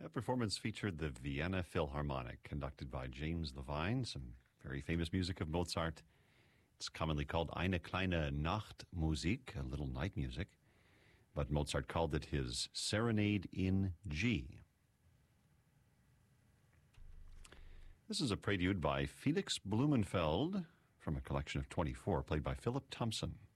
That performance featured the Vienna Philharmonic, conducted by James Levine, some very famous music of Mozart. It's commonly called Eine kleine Nachtmusik, a little night music, but Mozart called it his Serenade in G. This is a prelude by Felix Blumenfeld from a collection of 24, played by Philip Thompson.